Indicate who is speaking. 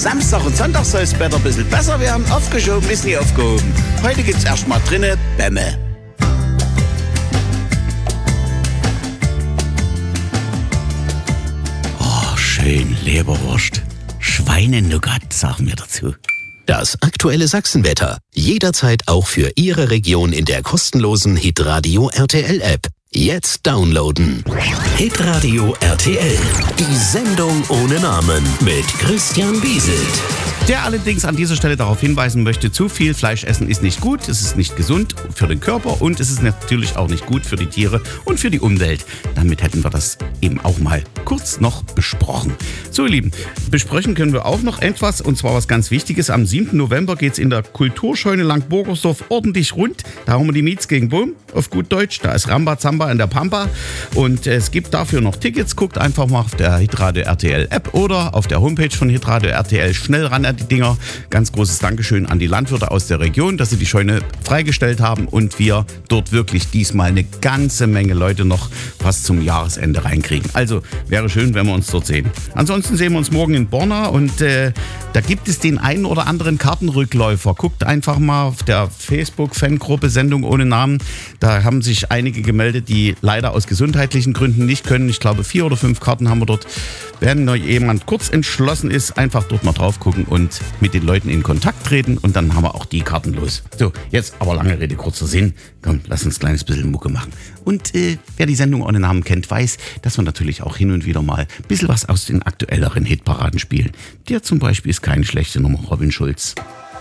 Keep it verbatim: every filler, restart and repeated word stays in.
Speaker 1: Samstag und Sonntag soll das Wetter ein bisschen besser werden. Aufgeschoben ist nie aufgehoben. Heute gibt's erstmal drinne Bämme.
Speaker 2: Oh, schön Leberwurst. Schweinenougat, sagen wir dazu.
Speaker 3: Das aktuelle Sachsenwetter. Jederzeit auch für Ihre Region in der kostenlosen Hitradio R T L App. Jetzt downloaden. Hitradio R T L. Die Sendung ohne Namen mit Christian Bieselt.
Speaker 2: Der allerdings an dieser Stelle darauf hinweisen möchte, zu viel Fleisch essen ist nicht gut, es ist nicht gesund für den Körper und es ist natürlich auch nicht gut für die Tiere und für die Umwelt. Damit hätten wir das eben auch mal kurz noch besprochen. So, ihr Lieben, besprechen können wir auch noch etwas, und zwar was ganz Wichtiges. Am siebten November geht es in der Kulturscheune Langburgersdorf ordentlich rund. Da haben wir die Miets gegen Boom, auf gut Deutsch. Da ist Rambazamba in der Pampa und es gibt dafür noch Tickets. Guckt einfach mal auf der Hitradio R T L App oder auf der Homepage von Hitradio R T L schnell ran an die Dinger. Ganz großes Dankeschön an die Landwirte aus der Region, dass sie die Scheune freigestellt haben und wir dort wirklich diesmal eine ganze Menge Leute noch fast zum Jahresende reinkriegen. Also wäre schön, wenn wir uns dort sehen. Ansonsten sehen wir uns morgen in Borna und äh, da gibt es den einen oder anderen Kartenrückläufer. Guckt einfach mal auf der Facebook-Fangruppe Sendung ohne Namen. Da haben sich einige gemeldet, die leider aus gesundheitlichen Gründen nicht können. Ich glaube, vier oder fünf Karten haben wir dort. Wenn noch jemand kurz entschlossen ist, einfach dort mal drauf gucken und mit den Leuten in Kontakt treten und dann haben wir auch die Karten los. So, jetzt aber lange Rede, kurzer Sinn. Komm, lass uns ein kleines bisschen Mucke machen. Und äh, wer die Sendung ohne Namen kennt, weiß, dass wir natürlich auch hin und wieder mal ein bisschen was aus den aktuelleren Hitparaden spielen. Der zum Beispiel ist keine schlechte Nummer, Robin Schulz.